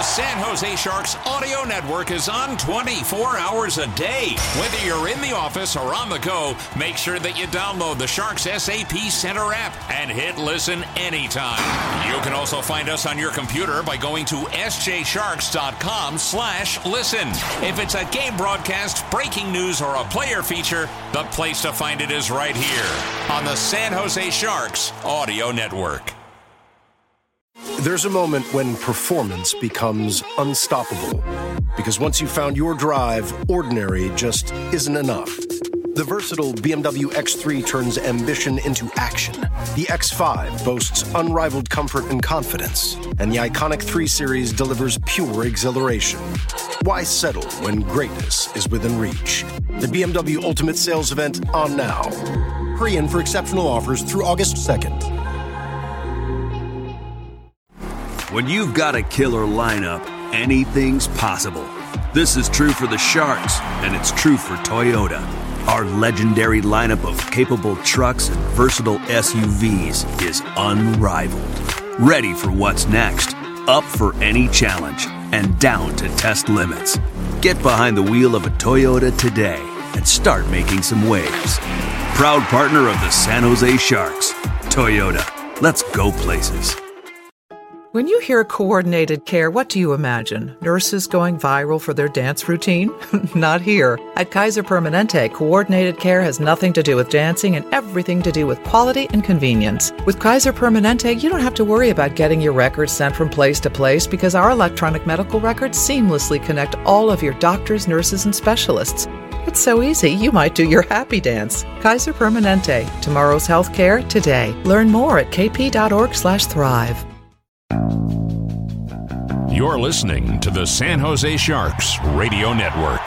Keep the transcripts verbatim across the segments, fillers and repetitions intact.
San Jose Sharks audio network is on twenty-four hours a day. Whether you're in the office or on the go, make sure that you download the Sharks S A P Center app and hit listen anytime. You can also find us on your computer by going to s j sharks dot com slash listen. If it's a game broadcast, breaking news, or a player feature, the place to find it is right here on the San Jose Sharks audio network. There's a moment when performance becomes unstoppable. Because once you've found your drive, ordinary just isn't enough. The versatile B M W X three turns ambition into action. The X five boasts unrivaled comfort and confidence. And the iconic three Series delivers pure exhilaration. Why settle when greatness is within reach? The B M W Ultimate Sales Event on now. Hurry in for exceptional offers through August second. When you've got a killer lineup, anything's possible. This is true for the Sharks, and it's true for Toyota. Our legendary lineup of capable trucks and versatile S U Vs is unrivaled. Ready for what's next, up for any challenge, and down to test limits. Get behind the wheel of a Toyota today and start making some waves. Proud partner of the San Jose Sharks. Toyota, let's go places. When you hear coordinated care, what do you imagine? Nurses going viral for their dance routine? Not here. At Kaiser Permanente, coordinated care has nothing to do with dancing and everything to do with quality and convenience. With Kaiser Permanente, you don't have to worry about getting your records sent from place to place because our electronic medical records seamlessly connect all of your doctors, nurses, and specialists. It's so easy, you might do your happy dance. Kaiser Permanente. Tomorrow's healthcare today. Learn more at k p dot org slash thrive. You're listening to the San Jose Sharks Radio Network.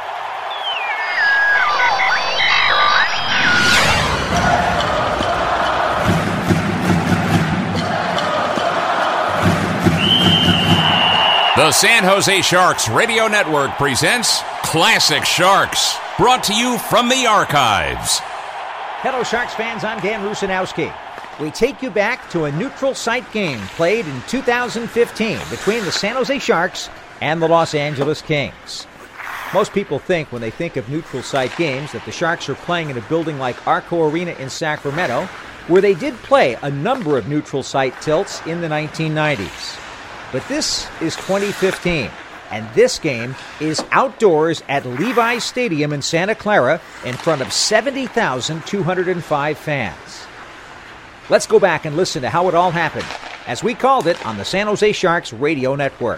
The San Jose Sharks Radio Network presents Classic Sharks, brought to you from the archives. Hello, Sharks fans. I'm Dan Rusanowski. We take you back to a neutral site game played in two thousand fifteen between the San Jose Sharks and the Los Angeles Kings. Most people think when they think of neutral site games that the Sharks are playing in a building like Arco Arena in Sacramento, where they did play a number of neutral site tilts in the nineteen nineties. But this is twenty fifteen, and this game is outdoors at Levi's Stadium in Santa Clara in front of seventy thousand two hundred five fans. Let's go back and listen to how it all happened, as we called it on the San Jose Sharks Radio Network.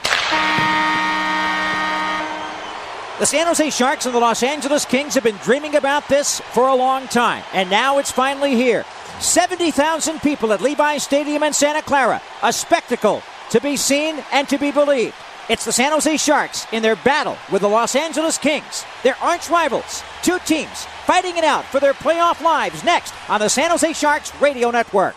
The San Jose Sharks and the Los Angeles Kings have been dreaming about this for a long time, and now it's finally here. seventy thousand people at Levi's Stadium in Santa Clara, a spectacle to be seen and to be believed. It's the San Jose Sharks in their battle with the Los Angeles Kings, their arch rivals, two teams fighting it out for their playoff lives next on the San Jose Sharks Radio Network.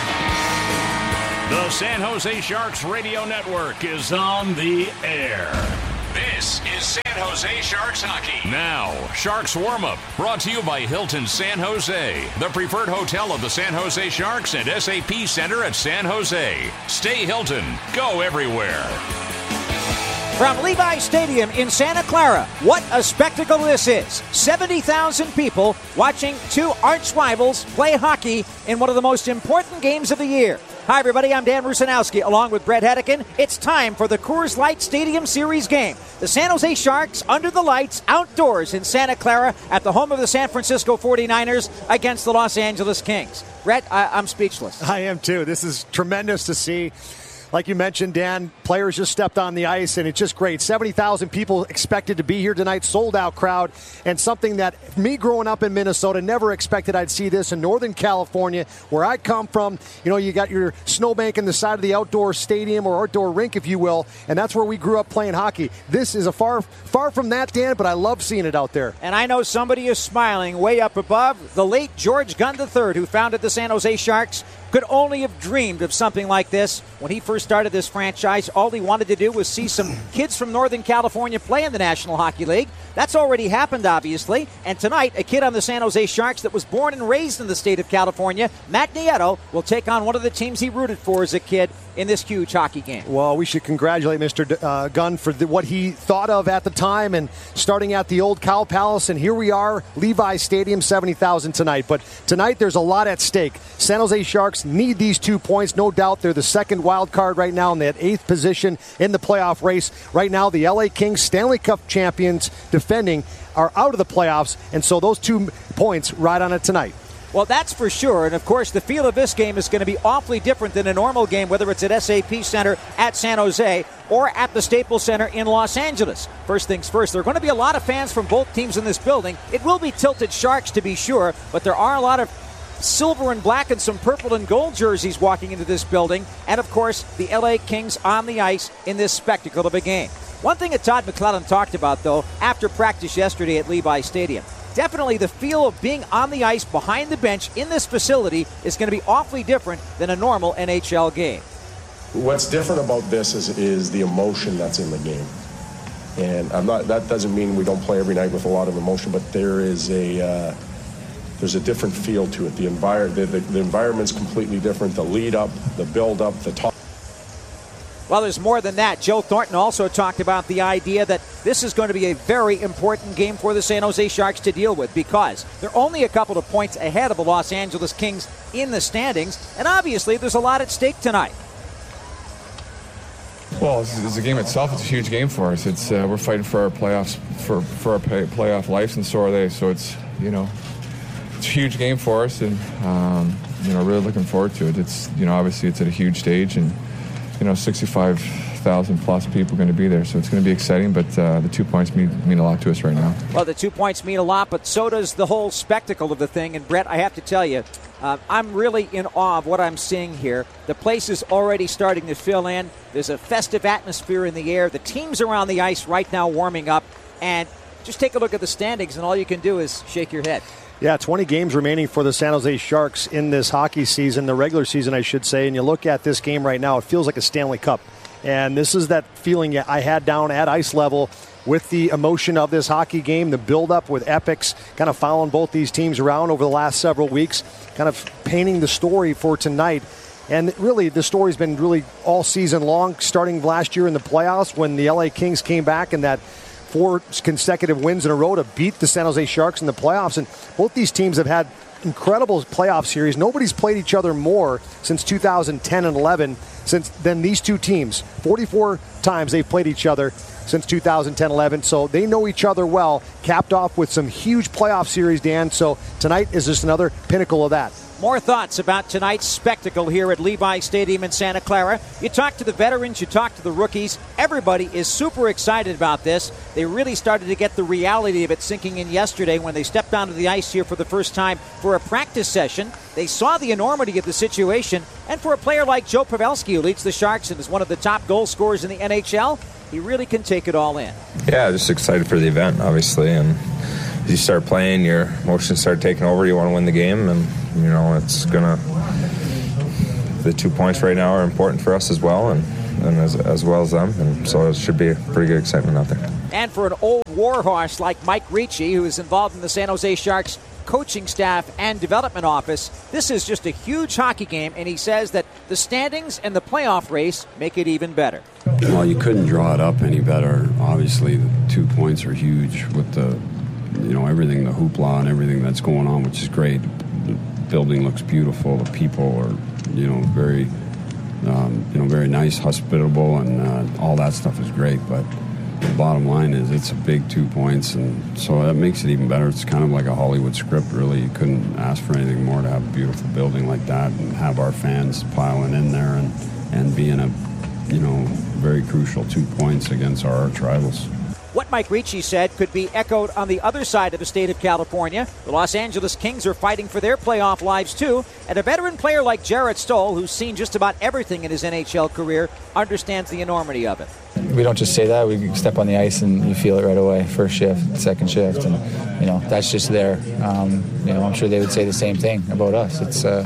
The San Jose Sharks Radio Network is on the air. This is San Jose Sharks Hockey. Now, Sharks Warm-Up, brought to you by Hilton San Jose, the preferred hotel of the San Jose Sharks and S A P Center at San Jose. Stay Hilton. Go everywhere. From Levi's Stadium in Santa Clara, what a spectacle this is. seventy thousand people watching two arch rivals play hockey in one of the most important games of the year. Hi, everybody. I'm Dan Rusanowski, along with Brett Hedican. It's time for the Coors Light Stadium Series game. The San Jose Sharks under the lights, outdoors in Santa Clara at the home of the San Francisco forty-niners against the Los Angeles Kings. Brett, I- I'm speechless. I am, too. This is tremendous to see. Like you mentioned, Dan, players just stepped on the ice, and it's just great. seventy thousand people expected to be here tonight, sold-out crowd, and something that me growing up in Minnesota never expected I'd see this in Northern California, where I come from. You know, you got your snowbank in the side of the outdoor stadium or outdoor rink, if you will, and that's where we grew up playing hockey. This is a far, far from that, Dan, but I love seeing it out there. And I know somebody is smiling way up above. The late George Gunn the third, who founded the San Jose Sharks, could only have dreamed of something like this. When he first started this franchise, all he wanted to do was see some kids from Northern California play in the National Hockey League. That's already happened, obviously. And tonight, a kid on the San Jose Sharks that was born and raised in the state of California, Matt Nieto, will take on one of the teams he rooted for as a kid in this huge hockey game. Well, we should congratulate Mister D- uh, Gunn for the, what he thought of at the time, and starting at the old Cow Palace, and here we are, Levi Stadium, seventy thousand tonight. But tonight there's a lot at stake. San Jose Sharks need these two points, no doubt. They're the second wild card right now, and they're at eighth position in the playoff race. Right now, the L A Kings, Stanley Cup champions defending, are out of the playoffs, and so those two points ride on it tonight. Well, that's for sure. And, of course, the feel of this game is going to be awfully different than a normal game, whether it's at S A P Center at San Jose or at the Staples Center in Los Angeles. First things first, there are going to be a lot of fans from both teams in this building. It will be tilted Sharks, to be sure, but there are a lot of silver and black and some purple and gold jerseys walking into this building. And, of course, the L A Kings on the ice in this spectacle of a game. One thing that Todd McLellan talked about, though, after practice yesterday at Levi Stadium, definitely the feel of being on the ice behind the bench in this facility is going to be awfully different than a normal N H L game. What's different about this is, is the emotion that's in the game. And I'm not, that doesn't mean we don't play every night with a lot of emotion, but there is a uh, there's a different feel to it. The, envir- the, the, the environment's completely different. The lead up, the build up, the talk. Well, there's more than that. Joe Thornton also talked about the idea that this is going to be a very important game for the San Jose Sharks to deal with because they're only a couple of points ahead of the Los Angeles Kings in the standings, and obviously there's a lot at stake tonight. Well, it's, it's the game itself. It's a huge game for us. It's uh, we're fighting for our playoffs, for for our pay, playoff lives, and so are they. So it's you know, it's a huge game for us, and um, you know, really looking forward to it. It's you know, obviously it's at a huge stage, and you know, sixty-five thousand plus people are going to be there, so it's going to be exciting, but uh, the two points mean, mean a lot to us right now. Well, the two points mean a lot, but so does the whole spectacle of the thing. And, Brett, I have to tell you, uh, I'm really in awe of what I'm seeing here. The place is already starting to fill in. There's a festive atmosphere in the air. The teams are on the ice right now warming up, and just take a look at the standings, and all you can do is shake your head. Yeah, twenty games remaining for the San Jose Sharks in this hockey season, the regular season, I should say. And you look at this game right now, it feels like a Stanley Cup. And this is that feeling I had down at ice level with the emotion of this hockey game, the build-up with Epics, kind of following both these teams around over the last several weeks, kind of painting the story for tonight. And really, the story's been really all season long, starting last year in the playoffs when the L A Kings came back in that four consecutive wins in a row to beat the San Jose Sharks in the playoffs. And both these teams have had incredible playoff series. Nobody's played each other more since two thousand ten and eleven since than these two teams. forty-four times they've played each other since two thousand ten eleven, so they know each other well, capped off with some huge playoff series, Dan. So tonight is just another pinnacle of that. More thoughts about tonight's spectacle here at Levi Stadium in Santa Clara. You talk to the veterans, you talk to the rookies. Everybody is super excited about this. They really started to get the reality of it sinking in yesterday when they stepped onto the ice here for the first time for a practice session. They saw the enormity of the situation, and for a player like Joe Pavelski, who leads the Sharks and is one of the top goal scorers in the N H L, he really can take it all in. Yeah, just excited for the event, obviously, and as you start playing, your emotions start taking over. You want to win the game, and you know it's gonna. The two points right now are important for us as well, and, and as, as well as them, and so it should be a pretty good excitement out there. And for an old warhorse like Mike Ricci, who is involved in the San Jose Sharks coaching staff and development office, this is just a huge hockey game, and he says that the standings and the playoff race make it even better. Well, you couldn't draw it up any better. Obviously, the two points are huge with the, you know, everything, the hoopla and everything that's going on, which is great. The building looks beautiful. The people are, you know, very, um, you know, very nice, hospitable, and uh, all that stuff is great. But the bottom line is it's a big two points, and so that makes it even better. It's kind of like a Hollywood script, really. You couldn't ask for anything more to have a beautiful building like that and have our fans piling in there and, and being a, you know, very crucial two points against our arch rivals. What Mike Ricci said could be echoed on the other side of the state of California. The Los Angeles Kings are fighting for their playoff lives, too. And a veteran player like Jarrett Stoll, who's seen just about everything in his N H L career, understands the enormity of it. We don't just say that. We step on the ice and you feel it right away. First shift, second shift. And, you know, that's just there. Um, you know, I'm sure they would say the same thing about us. It's, uh,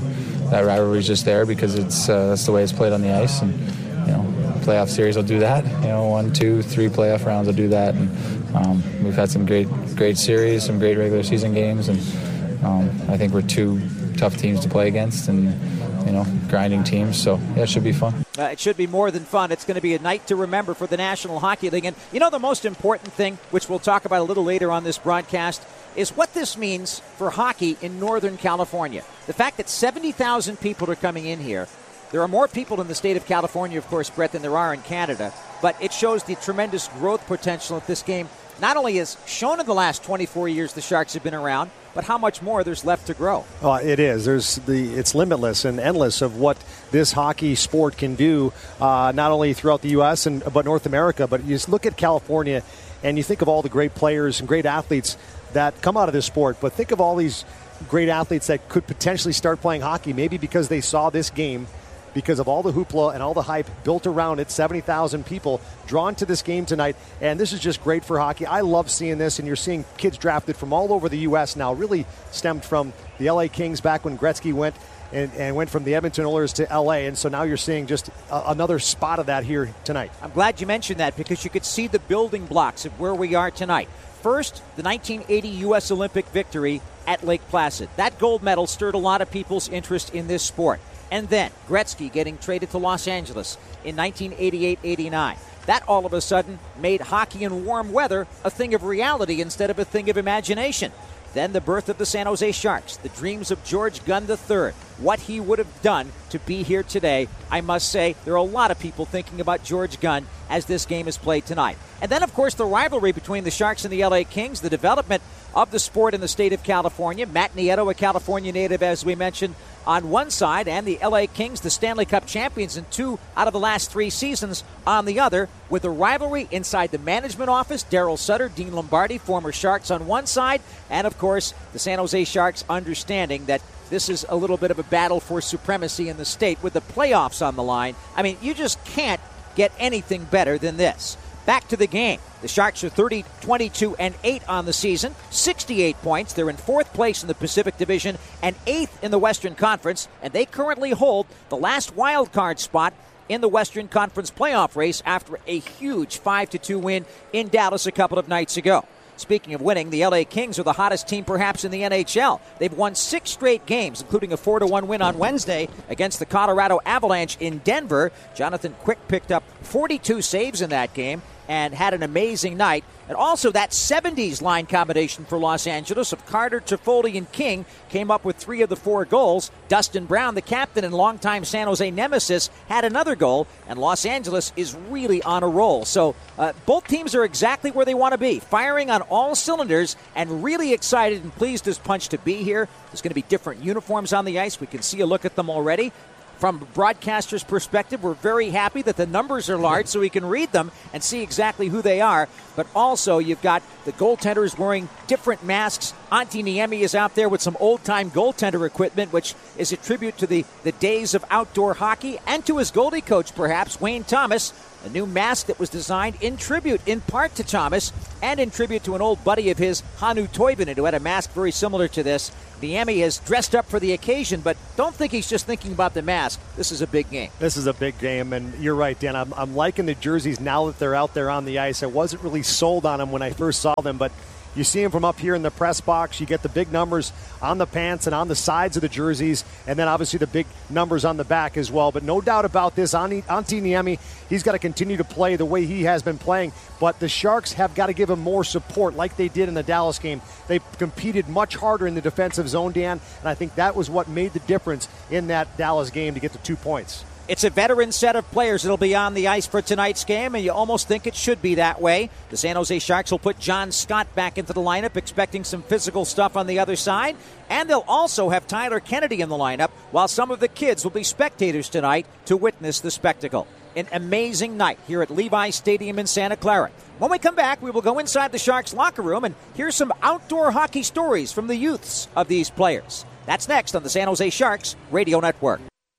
that rivalry is just there because it's uh, that's the way it's played on the ice. And you know, playoff series will do that. You know, one, two, three playoff rounds will do that. And um, we've had some great, great series, some great regular season games, and um, I think we're two tough teams to play against, and you know, grinding teams. So yeah, it should be fun. Uh, it should be more than fun. It's going to be a night to remember for the National Hockey League. And you know, the most important thing, which we'll talk about a little later on this broadcast, is what this means for hockey in Northern California. The fact that seventy thousand people are coming in here. There are more people in the state of California, of course, Brett, than there are in Canada. But it shows the tremendous growth potential that this game not only has shown in the last twenty-four years the Sharks have been around, but how much more there's left to grow. Oh, it is. There's the it's limitless and endless of what this hockey sport can do, uh, not only throughout the U S and but North America. But you just look at California, and you think of all the great players and great athletes that come out of this sport. But think of all these great athletes that could potentially start playing hockey, maybe because they saw this game, because of all the hoopla and all the hype built around it. seventy thousand people drawn to this game tonight, and this is just great for hockey. I love seeing this, and you're seeing kids drafted from all over the U S now, really stemmed from the L A Kings back when Gretzky went and, and went from the Edmonton Oilers to L A, and so now you're seeing just a, another spot of that here tonight. I'm glad you mentioned that because you could see the building blocks of where we are tonight. First, the nineteen eighty U S Olympic victory at Lake Placid. That gold medal stirred a lot of people's interest in this sport. And then Gretzky getting traded to Los Angeles in nineteen eighty-eight eighty-nine. That all of a sudden made hockey in warm weather a thing of reality instead of a thing of imagination. Then the birth of the San Jose Sharks, the dreams of George Gunn the third, what he would have done to be here today. I must say, there are a lot of people thinking about George Gunn as this game is played tonight. And then, of course, the rivalry between the Sharks and the L A Kings, the development of the sport in the state of California. Matt Nieto, a California native, as we mentioned, on one side, and the L A Kings, the Stanley Cup champions in two out of the last three seasons, on the other, with a rivalry inside the management office. Daryl Sutter, Dean Lombardi, former Sharks on one side, and of course the San Jose Sharks understanding that this is a little bit of a battle for supremacy in the state with the playoffs on the line. I mean, you just can't get anything better than this. Back to the game. The Sharks are thirty, twenty-two, and eight on the season, sixty-eight points. They're in fourth place in the Pacific Division and eighth in the Western Conference, and they currently hold the last wild card spot in the Western Conference playoff race after a huge five to two win in Dallas a couple of nights ago. Speaking of winning, the L A Kings are the hottest team perhaps in the N H L. They've won six straight games, including a four to one win on Wednesday against the Colorado Avalanche in Denver. Jonathan Quick picked up forty-two saves in that game and had an amazing night. And also that seventies line combination for Los Angeles of Carter, Toffoli, and King came up with three of the four goals. Dustin Brown, the captain and longtime San Jose nemesis, had another goal, and Los Angeles is really on a roll. So uh, both teams are exactly where they want to be, firing on all cylinders and really excited and pleased as punch to be here. There's going to be different uniforms on the ice. We can see a look at them already. From a broadcaster's perspective, we're very happy that the numbers are large so we can read them and see exactly who they are. But also, you've got the goaltenders wearing different masks. Antti Niemi is out there with some old-time goaltender equipment, which is a tribute to the, the days of outdoor hockey and to his goalie coach, perhaps, Wayne Thomas. A new mask that was designed in tribute, in part to Thomas, and in tribute to an old buddy of his, Hannu Toivonen, who had a mask very similar to this. Niemi has dressed up for the occasion, but don't think he's just thinking about the mask. This is a big game. This is a big game, and you're right, Dan. I'm, I'm liking the jerseys now that they're out there on the ice. I wasn't really sold on them when I first saw them, but you see them from up here in the press box. You get the big numbers on the pants and on the sides of the jerseys, and then obviously the big numbers on the back as well. But no doubt about this, Antti Niemi, he's got to continue to play the way he has been playing. But the Sharks have got to give him more support like they did in the Dallas game. They competed much harder in the defensive zone, Dan, and I think that was what made the difference in that Dallas game to get the two points. It's a veteran set of players that will be on the ice for tonight's game, and you almost think it should be that way. The San Jose Sharks will put John Scott back into the lineup, expecting some physical stuff on the other side. And they'll also have Tyler Kennedy in the lineup, while some of the kids will be spectators tonight to witness the spectacle. An amazing night here at Levi's Stadium in Santa Clara. When we come back, we will go inside the Sharks locker room and hear some outdoor hockey stories from the youths of these players. That's next on the San Jose Sharks Radio Network.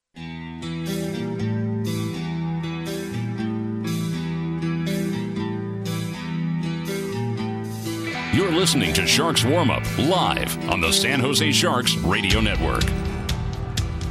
You're listening to Sharks Warm-Up live on the San Jose Sharks Radio Network.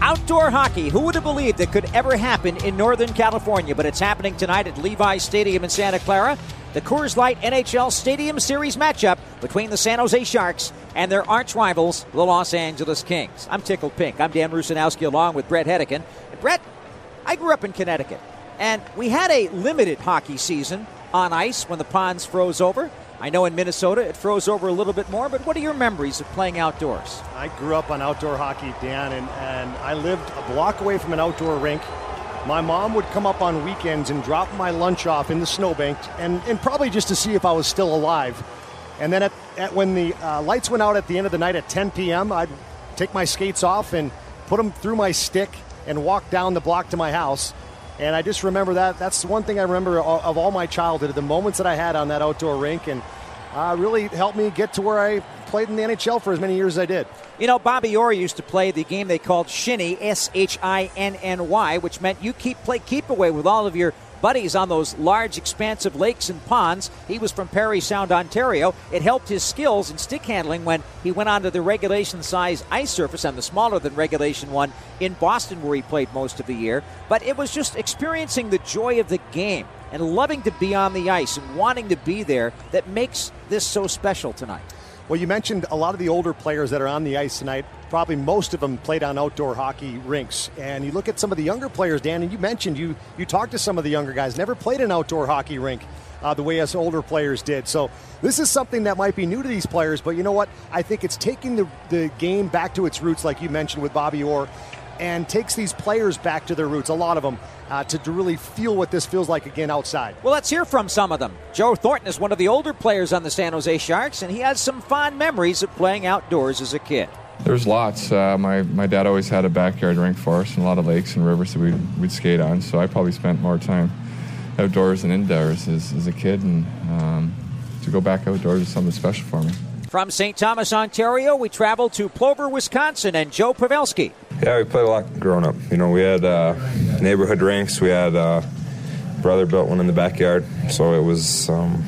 Outdoor hockey. Who would have believed it could ever happen in Northern California? But it's happening tonight at Levi's Stadium in Santa Clara. The Coors Light N H L Stadium Series matchup between the San Jose Sharks and their arch rivals, the Los Angeles Kings. I'm tickled pink. I'm Dan Rusanowski along with Brett Hedican. And Brett, I grew up in Connecticut, and we had a limited hockey season on ice when the ponds froze over. I know in Minnesota it froze over a little bit more, but what are your memories of playing outdoors? I grew up on outdoor hockey, Dan, and, and I lived a block away from an outdoor rink. My mom would come up on weekends and drop my lunch off in the snowbank, and, and probably just to see if I was still alive. And then at, at when the uh, lights went out at the end of the night at ten p.m., I'd take my skates off and put them through my stick and walk down the block to my house. And I just remember that. That's the one thing I remember of all my childhood, the moments that I had on that outdoor rink, and uh, really helped me get to where I played in the N H L for as many years as I did. You know, Bobby Orr used to play the game they called Shinny, S H I N N Y, which meant you keep play keep away with all of your buddies on those large, expansive lakes and ponds. He was from Parry Sound, Ontario. It helped his skills in stick handling when he went onto the regulation-size ice surface on the smaller-than-regulation one in Boston, where he played most of the year. But it was just experiencing the joy of the game and loving to be on the ice and wanting to be there that makes this so special tonight. Well, you mentioned a lot of the older players that are on the ice tonight. Probably most of them played on outdoor hockey rinks. And you look at some of the younger players, Dan, and you mentioned you you talked to some of the younger guys, never played an outdoor hockey rink uh, the way us older players did. So this is something that might be new to these players. But you know what? I think it's taking the, the game back to its roots, like you mentioned with Bobby Orr, and takes these players back to their roots, a lot of them, uh, to, to really feel what this feels like again outside. Well, let's hear from some of them. Joe Thornton is one of the older players on the San Jose Sharks, and he has some fond memories of playing outdoors as a kid. There's lots. Uh, my, my dad always had a backyard rink for us and a lot of lakes and rivers that we'd, we'd skate on, so I probably spent more time outdoors than indoors as, as a kid, and um, to go back outdoors is something special for me. From Saint Thomas, Ontario, we travel to Plover, Wisconsin, and Joe Pavelski. Yeah, we played a lot growing up. You know, we had uh, neighborhood rinks. We had uh, brother built one in the backyard, so it was um,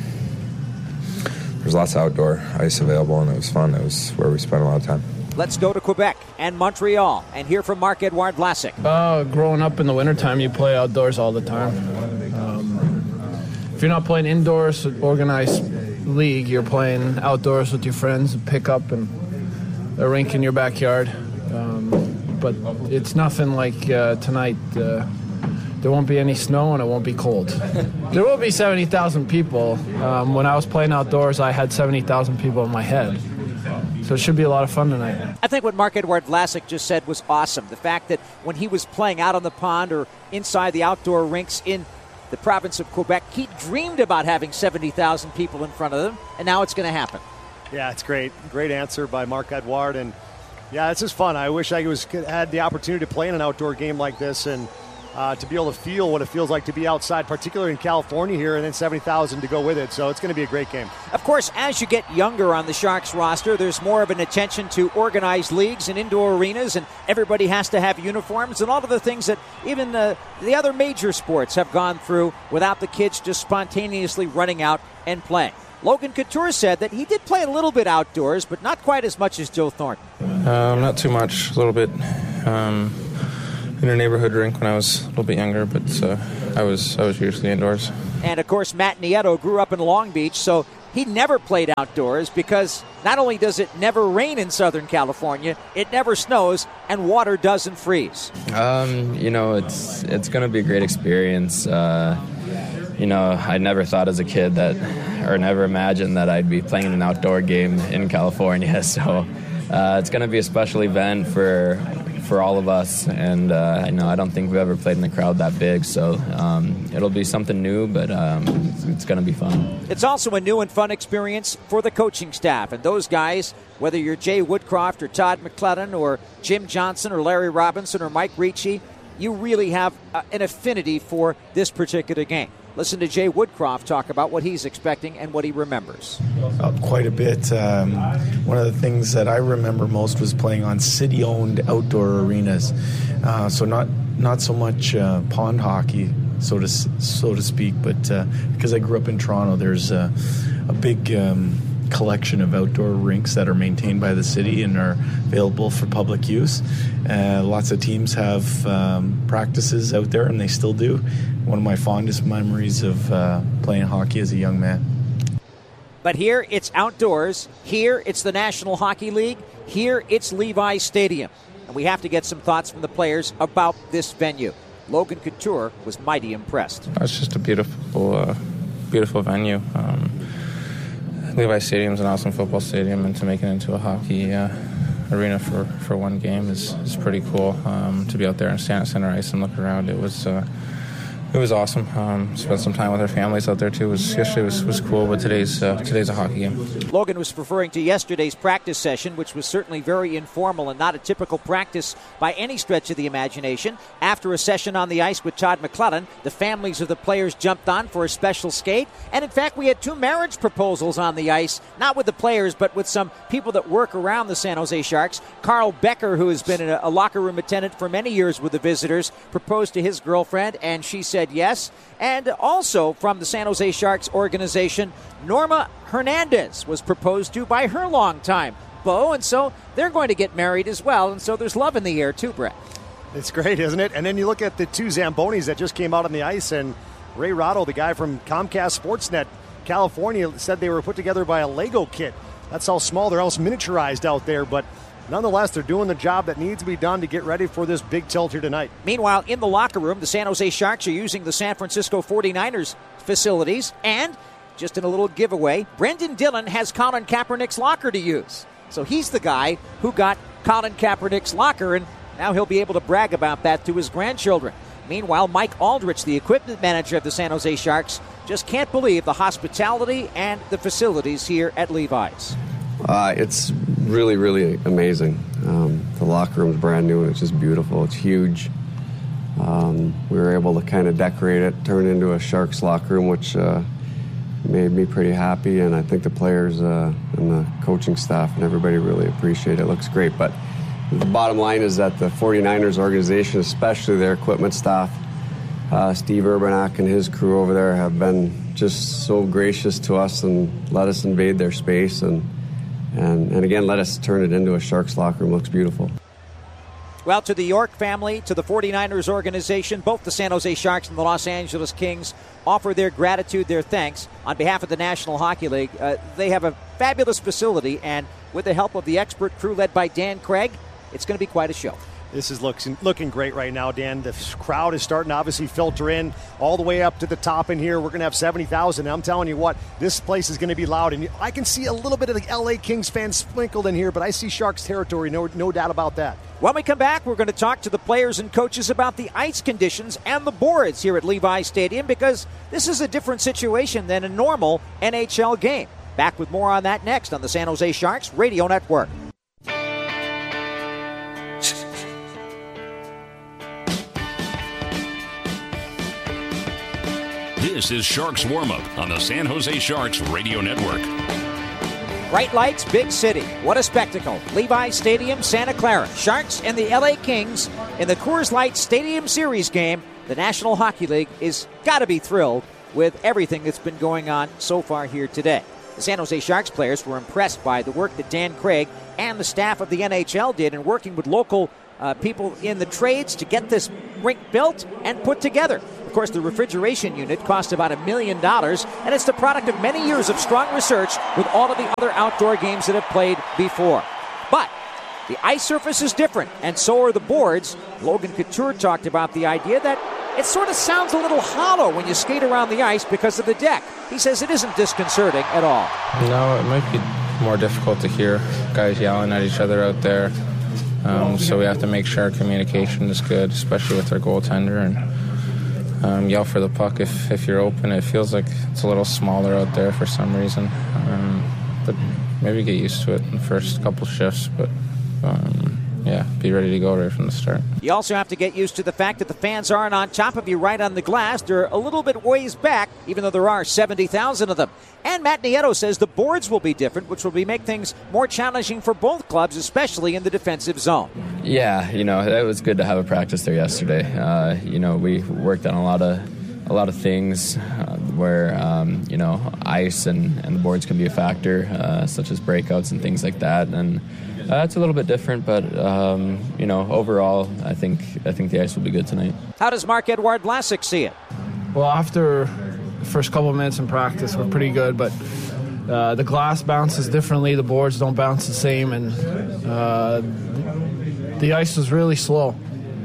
there's lots of outdoor ice available, and it was fun. It was where we spent a lot of time. Let's go to Quebec and Montreal and hear from Marc-Edouard Vlasic. Uh, growing up in the wintertime, you play outdoors all the time. Um, if you're not playing indoors, organized league, you're playing outdoors with your friends, pick up and a rink in your backyard. Um, but it's nothing like uh, tonight. Uh, there won't be any snow and it won't be cold. There will be seventy thousand people. Um, when I was playing outdoors, I had seventy thousand people in my head. So it should be a lot of fun tonight. I think what Marc-Edouard Vlasic just said was awesome. The fact that when he was playing out on the pond or inside the outdoor rinks in the province of Quebec, he dreamed about having seventy thousand people in front of him, and now it's going to happen. Yeah, it's great. Great answer by Marc-Edouard. And, yeah, it's just fun. I wish I was had the opportunity to play in an outdoor game like this and uh, to be able to feel what it feels like to be outside, particularly in California here, and then seventy thousand to go with it. So it's going to be a great game. Of course, as you get younger on the Sharks roster, there's more of an attention to organized leagues and indoor arenas, and everybody has to have uniforms and all of the things that even the, the other major sports have gone through without the kids just spontaneously running out and playing. Logan Couture said that he did play a little bit outdoors, but not quite as much as Joe Thornton. Uh, not too much, a little bit. Um, in a neighborhood rink when I was a little bit younger, but uh, I was I was usually indoors. And, of course, Matt Nieto grew up in Long Beach, so he never played outdoors because not only does it never rain in Southern California, it never snows, and water doesn't freeze. Um, you know, it's it's going to be a great experience. Uh, you know, I never thought as a kid that, or never imagined that I'd be playing an outdoor game in California. So uh, it's going to be a special event for for all of us. And, uh, you know, I don't think we've ever played in a crowd that big. So um, it'll be something new, but um, it's, it's going to be fun. It's also a new and fun experience for the coaching staff. And those guys, whether you're Jay Woodcroft or Todd McClellan or Jim Johnson or Larry Robinson or Mike Ricci, you really have uh, an affinity for this particular game. Listen to Jay Woodcroft talk about what he's expecting and what he remembers. Uh, quite a bit. Um, one of the things that I remember most was playing on city-owned outdoor arenas. Uh, so not not so much uh, pond hockey, so to so to speak, but uh, because I grew up in Toronto, there's a, a big um, collection of outdoor rinks that are maintained by the city and are available for public use. Uh, lots of teams have um, practices out there, and they still do. One of my fondest memories of uh, playing hockey as a young man. But here it's outdoors. Here it's the National Hockey League. Here it's Levi's Stadium. And we have to get some thoughts from the players about this venue. Logan Couture was mighty impressed. It's just a beautiful, uh, beautiful venue. Um, Levi's Stadium is an awesome football stadium, and to make it into a hockey uh, arena for, for one game is, is pretty cool. Um, to be out there and stand at center ice and look around, it was uh, it was awesome. Um, spent some time with our families out there too. It was yesterday was, was cool, but today's uh, today's a hockey game. Logan was referring to yesterday's practice session, which was certainly very informal and not a typical practice by any stretch of the imagination. After a session on the ice with Todd McClellan, the families of the players jumped on for a special skate. And in fact, we had two marriage proposals on the ice, not with the players, but with some people that work around the San Jose Sharks. Carl Becker, who has been a, a locker room attendant for many years with the visitors, proposed to his girlfriend, and she said yes. And also from the San Jose Sharks organization, Norma Hernandez was proposed to by her longtime beau, and so they're going to get married as well, and so there's love in the air too, Brett. It's great, isn't it? And then you look at the two Zambonis that just came out on the ice, and Ray Rotto, the guy from Comcast Sportsnet California, said they were put together by a Lego kit. That's how small, they're almost miniaturized out there, but nonetheless, they're doing the job that needs to be done to get ready for this big tilt here tonight. Meanwhile, in the locker room, the San Jose Sharks are using the San Francisco forty-niners facilities, and just in a little giveaway, Brendan Dillon has Colin Kaepernick's locker to use. So he's the guy who got Colin Kaepernick's locker, and now he'll be able to brag about that to his grandchildren. Meanwhile, Mike Aldrich, the equipment manager of the San Jose Sharks, just can't believe the hospitality and the facilities here at Levi's. Uh, it's really, really amazing. Um, the locker room's brand new, and it's just beautiful. It's huge. Um, we were able to kind of decorate it, turn it into a Sharks locker room, which uh, made me pretty happy, and I think the players uh, and the coaching staff and everybody really appreciate it. It looks great, but the bottom line is that the forty-niners organization, especially their equipment staff, uh, Steve Urbanak and his crew over there have been just so gracious to us and let us invade their space, and And, and again, let us turn it into a Sharks locker room. Looks beautiful. Well, to the York family, to the forty-niners organization, both the San Jose Sharks and the Los Angeles Kings offer their gratitude, their thanks on behalf of the National Hockey League. Uh, they have a fabulous facility, and with the help of the expert crew led by Dan Craig, it's going to be quite a show. This is looking, looking great right now, Dan. The crowd is starting to obviously filter in all the way up to the top in here. We're going to have seventy thousand. I'm telling you what, this place is going to be loud. And I can see a little bit of the L A Kings fans sprinkled in here, but I see Sharks territory, no, no doubt about that. When we come back, we're going to talk to the players and coaches about the ice conditions and the boards here at Levi's Stadium, because this is a different situation than a normal N H L game. Back with more on that next on the San Jose Sharks Radio Network. This is Sharks Warm-Up on the San Jose Sharks Radio Network. Bright lights, big city. What a spectacle. Levi's Stadium, Santa Clara. Sharks and the L A Kings in the Coors Light Stadium Series game. The National Hockey League is got to be thrilled with everything that's been going on so far here today. The San Jose Sharks players were impressed by the work that Dan Craig and the staff of the N H L did in working with local uh, people in the trades to get this rink built and put together. Of course, the refrigeration unit cost about a million dollars, and it's the product of many years of strong research with all of the other outdoor games that have played before. But the ice surface is different, and so are the boards. Logan Couture talked about the idea that it sort of sounds a little hollow when you skate around the ice because of the deck. He says it isn't disconcerting at all. No, it might be more difficult to hear guys yelling at each other out there. Um, so we have to make sure our communication is good, especially with our goaltender, and Um, yell for the puck if, if you're open. It feels like it's a little smaller out there for some reason. Um, but maybe get used to it in the first couple shifts. But, um, yeah, be ready to go right from the start. You also have to get used to the fact that the fans aren't on top of you right on the glass. They're a little bit ways back, even though there are seventy thousand of them. And Matt Nieto says the boards will be different, which will be make things more challenging for both clubs, especially in the defensive zone. Yeah, you know, it was good to have a practice there yesterday. Uh, you know, we worked on a lot of a lot of things. Uh, where um, you know ice and, and the boards can be a factor, uh, such as breakouts and things like that. And uh, it's a little bit different, but um, you know overall, I think I think the ice will be good tonight. How does Marc-Edouard Vlasic see it? Well, after the first couple of minutes in practice, we're pretty good, but uh, the glass bounces differently. The boards don't bounce the same, and uh, the ice was really slow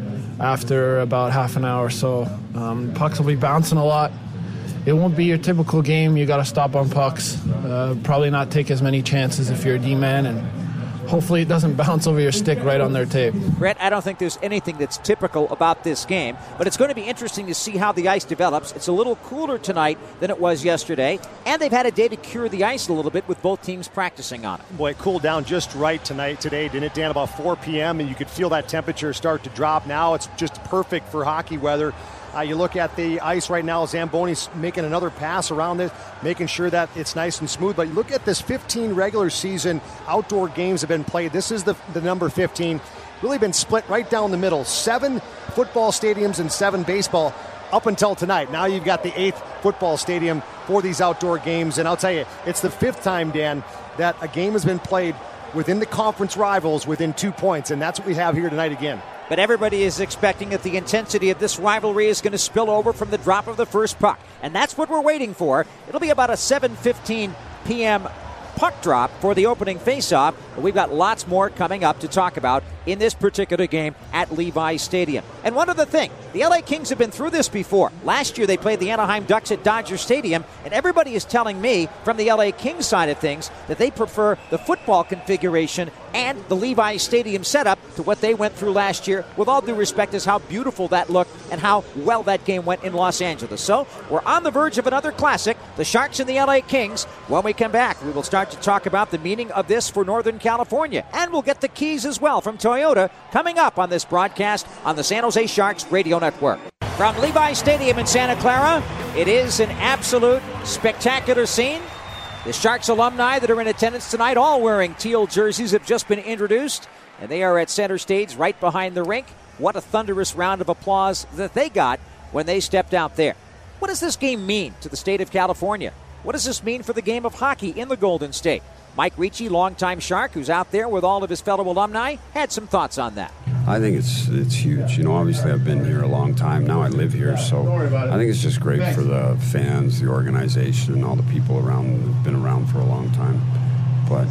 after about half an hour. So um, pucks will be bouncing a lot. It won't be your typical game. You got to stop on pucks. Uh, probably not take as many chances if you're a D-man, and hopefully it doesn't bounce over your stick right on their tape. Brett, I don't think there's anything that's typical about this game, but it's going to be interesting to see how the ice develops. It's a little cooler tonight than it was yesterday, and they've had a day to cure the ice a little bit with both teams practicing on it. Boy, it cooled down just right tonight, today, didn't it, Dan? About four p.m., and you could feel that temperature start to drop. Now it's just perfect for hockey weather. Uh, you look at the ice right now, Zamboni's making another pass around it, making sure that it's nice and smooth. But you look at this fifteen regular season outdoor games have been played. This is the, the number fifteen. Really been split right down the middle. Seven football stadiums and seven baseball up until tonight. Now you've got the eighth football stadium for these outdoor games. And I'll tell you, it's the fifth time, Dan, that a game has been played within the conference rivals within two points. And that's what we have here tonight again. But everybody is expecting that the intensity of this rivalry is going to spill over from the drop of the first puck. And that's what we're waiting for. It'll be about a seven fifteen p.m. puck drop for the opening faceoff. But we've got lots more coming up to talk about in this particular game at Levi Stadium. And one other thing, the L A Kings have been through this before. Last year they played the Anaheim Ducks at Dodger Stadium, and everybody is telling me from the L A Kings side of things that they prefer the football configuration and the Levi Stadium setup to what they went through last year. With all due respect, is how beautiful that looked and how well that game went in Los Angeles. So we're on the verge of another classic, the Sharks and the L A Kings. When we come back, we will start to talk about the meaning of this for Northern California, and we'll get the keys as well from Toyota coming up on this broadcast on the San Jose Sharks Radio Network. From Levi Stadium in Santa Clara, it is an absolute spectacular scene. The Sharks alumni that are in attendance tonight, all wearing teal jerseys, have just been introduced, and they are at center stage right behind the rink. What a thunderous round of applause that they got when they stepped out there. What does this game mean to the state of California? What does this mean for the game of hockey in the Golden State? Mike Ricci, longtime Shark, who's out there with all of his fellow alumni, had some thoughts on that. I think it's it's huge. You know, obviously I've been here a long time. Now I live here, so I think it's just great for the fans, the organization, and all the people around that have been around for a long time. But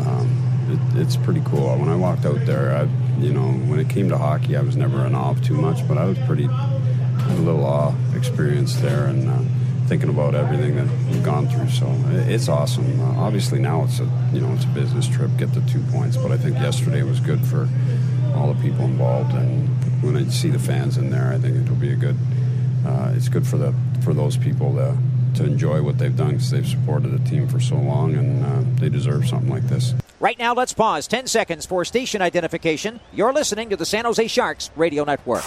um, it, it's pretty cool. When I walked out there, I, you know, when it came to hockey, I was never in awe of too much, but I was pretty, a little awe experience there, and uh, thinking about everything that we've gone through. So it's awesome. Uh, obviously now it's a, you know, it's a business trip, get the two points, but I think yesterday was good for all the people involved, and when I see the fans in there, I think it'll be a good, uh, it's good for the for those people to, to enjoy what they've done, because they've supported the team for so long, and uh, they deserve something like this. Right now, let's pause ten seconds for station identification. You're listening to the San Jose Sharks Radio Network.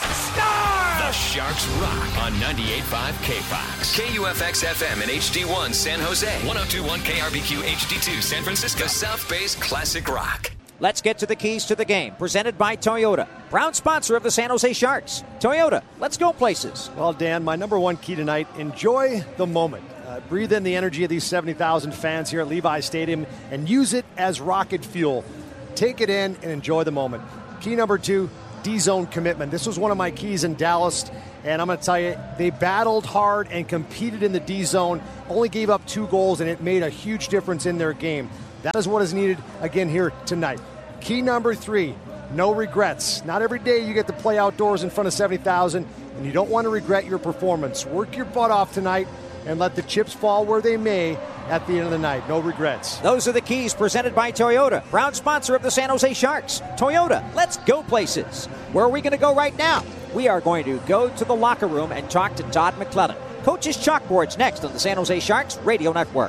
The Sharks rock on ninety-eight point five K Fox. K U F X F M and H D one San Jose. one oh two point one K R B Q H D two San Francisco. The South Bay's classic rock. Let's get to the keys to the game, presented by Toyota, proud sponsor of the San Jose Sharks. Toyota, let's go places. Well, Dan, my number one key tonight, enjoy the moment. Uh, breathe in the energy of these seventy thousand fans here at Levi Stadium and use it as rocket fuel. Take it in and enjoy the moment. Key number two, D-zone commitment. This was one of my keys in Dallas, and I'm going to tell you, they battled hard and competed in the D-zone, only gave up two goals, and it made a huge difference in their game. That is what is needed again here tonight. Key number three, no regrets. Not every day you get to play outdoors in front of seventy thousand, and you don't want to regret your performance. Work your butt off tonight and let the chips fall where they may at the end of the night. No regrets. Those are the keys presented by Toyota, proud sponsor of the San Jose Sharks. Toyota, let's go places. Where are we going to go right now? We are going to go to the locker room and talk to Todd McLellan. Coach's Chalkboard's next on the San Jose Sharks Radio Network.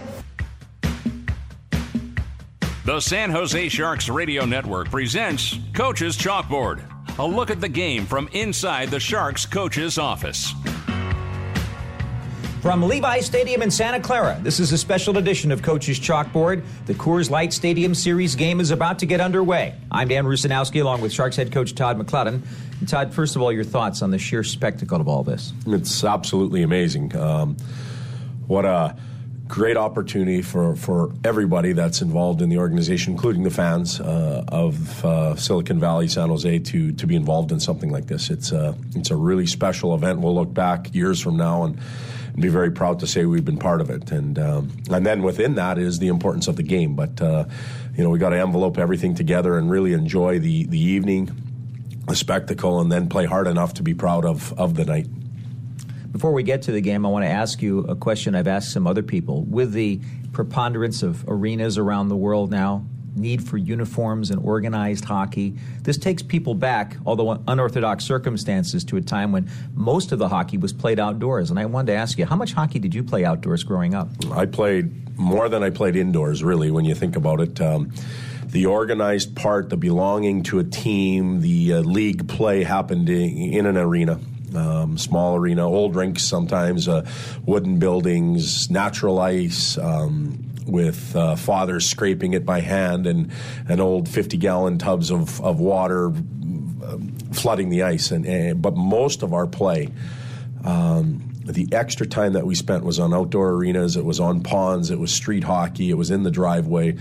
The San Jose Sharks Radio Network presents Coach's Chalkboard, a look at the game from inside the Sharks coach's office. From Levi Stadium in Santa Clara, this is a special edition of Coach's Chalkboard. The Coors Light Stadium Series game is about to get underway. I'm Dan Rusanowski, along with Sharks head coach Todd McLellan. And Todd, first of all, your thoughts on the sheer spectacle of all this? It's absolutely amazing. Um, what a great opportunity for, for everybody that's involved in the organization, including the fans uh, of uh, Silicon Valley, San Jose, to to be involved in something like this. It's a, it's a really special event. We'll look back years from now and be very proud to say we've been part of it. And um, and then within that is the importance of the game. But, uh, you know, we got to envelope everything together and really enjoy the, the evening, the spectacle, and then play hard enough to be proud of, of the night. Before we get to the game, I want to ask you a question I've asked some other people. With the preponderance of arenas around the world now, need for uniforms and organized hockey, this takes people back, although unorthodox circumstances, to a time when most of the hockey was played outdoors. And I wanted to ask you, how much hockey did you play outdoors growing up? I played more than I played indoors, really, when you think about it. Um, the organized part, the belonging to a team, the uh, league play happened in, in an arena. Um, small arena, old rinks sometimes, uh, wooden buildings, natural ice, um, with uh, fathers scraping it by hand and, and old fifty-gallon tubs of, of water uh, flooding the ice. And, and But most of our play, um, the extra time that we spent was on outdoor arenas, it was on ponds, it was street hockey, it was in the driveway.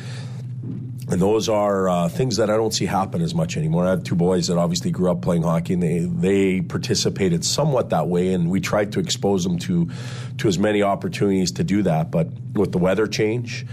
And those are uh, things that I don't see happen as much anymore. I have two boys that obviously grew up playing hockey, and they, they participated somewhat that way, and we tried to expose them to, to as many opportunities to do that. But with the weather change,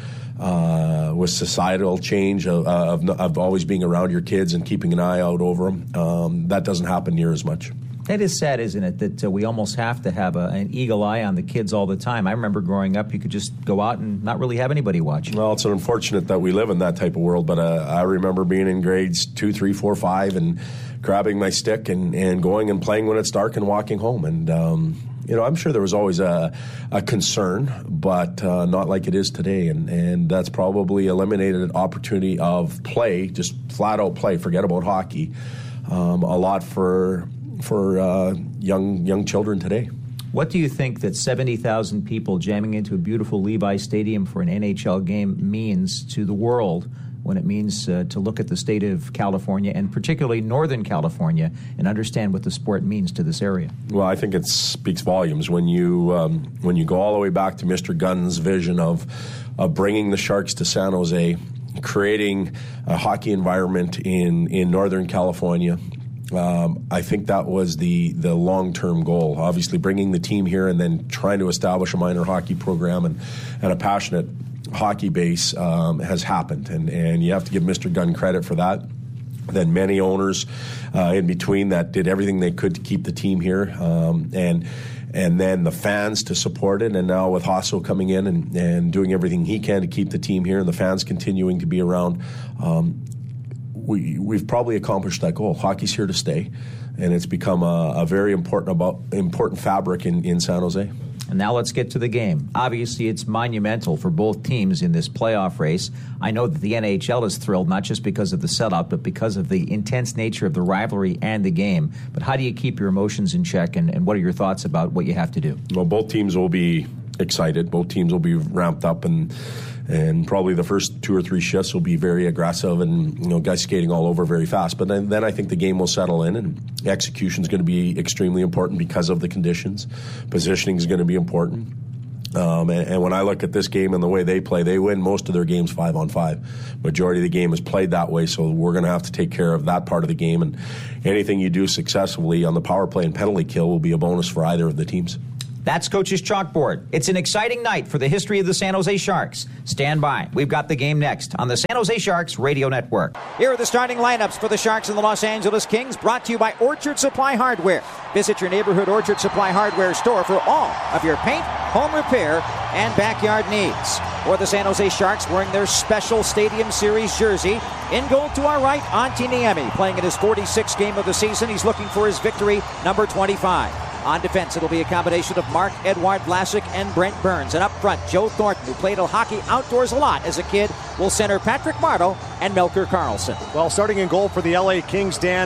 uh, with societal change of, of, of always being around your kids and keeping an eye out over them, um, that doesn't happen near as much. That is sad, isn't it, that uh, we almost have to have a, an eagle eye on the kids all the time. I remember growing up, you could just go out and not really have anybody watching. Well, it's unfortunate that we live in that type of world, but uh, I remember being in grades two, three, four, five, and grabbing my stick and, and going and playing when it's dark and walking home. And, um, you know, I'm sure there was always a, a concern, but uh, not like it is today. And, and that's probably eliminated an opportunity of play, just flat-out play, forget about hockey, um, a lot for... for uh, young young children today. What do you think that seventy thousand people jamming into a beautiful Levi Stadium for an N H L game means to the world when it means uh, to look at the state of California and particularly Northern California and understand what the sport means to this area? Well, I think it speaks volumes when you um, when you go all the way back to Mister Gunn's vision of, of bringing the Sharks to San Jose, creating a hockey environment in, in Northern California. Um, I think that was the, the long-term goal. Obviously, bringing the team here and then trying to establish a minor hockey program and, and a passionate hockey base um, has happened, and, and you have to give Mister Gunn credit for that. Then many owners uh, in between that did everything they could to keep the team here, um, and and then the fans to support it. And now with Hasso coming in and, and doing everything he can to keep the team here, and the fans continuing to be around. Um, We, we've probably accomplished that goal. Hockey's here to stay, and it's become a, a very important about important fabric in, in San Jose. And now let's get to the game. Obviously, it's monumental for both teams in this playoff race. I know that the N H L is thrilled, not just because of the setup, but because of the intense nature of the rivalry and the game. But how do you keep your emotions in check, and, and what are your thoughts about what you have to do? Well, both teams will be excited. Both teams will be ramped up, and and probably the first two or three shifts will be very aggressive and, you know, guys skating all over very fast. But then, then I think the game will settle in, and execution is going to be extremely important because of the conditions. Positioning is going to be important. Um, and, and when I look at this game and the way they play, they win most of their games five on five. Majority of the game is played that way, so we're going to have to take care of that part of the game. And anything you do successfully on the power play and penalty kill will be a bonus for either of the teams. That's Coach's Chalkboard. It's an exciting night for the history of the San Jose Sharks. Stand by. We've got the game next on the San Jose Sharks Radio Network. Here are the starting lineups for the Sharks and the Los Angeles Kings, brought to you by Orchard Supply Hardware. Visit your neighborhood Orchard Supply Hardware store for all of your paint, home repair, and backyard needs. For the San Jose Sharks, wearing their special Stadium Series jersey. In goal to our right, Antti Niemi, playing in his forty-sixth game of the season. He's looking for his victory, number twenty-five. On defense, it'll be a combination of Marc-Edouard Vlasic and Brent Burns. And up front, Joe Thornton, who played hockey outdoors a lot as a kid, will center Patrick Marleau and Melker Karlsson. Well, starting in goal for the L A Kings, Dan,